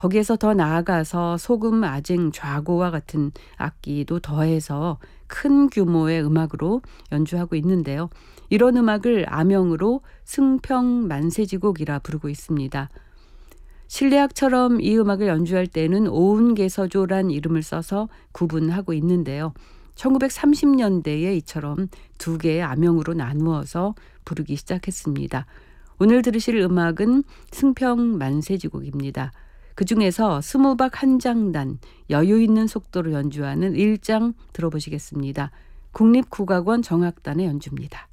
거기에서 더 나아가서 소금, 아쟁, 좌고와 같은 악기도 더해서 큰 규모의 음악으로 연주하고 있는데요. 이런 음악을 아명으로 승평만세지곡이라 부르고 있습니다. 실내악처럼 이 음악을 연주할 때는 오운개서조란 이름을 써서 구분하고 있는데요. 1930년대에 이처럼 두 개의 아명으로 나누어서 부르기 시작했습니다. 오늘 들으실 음악은 승평만세지곡입니다. 그 중에서 스무박 한장단, 여유 있는 속도로 연주하는 1장 들어보시겠습니다. 국립국악원 정악단의 연주입니다.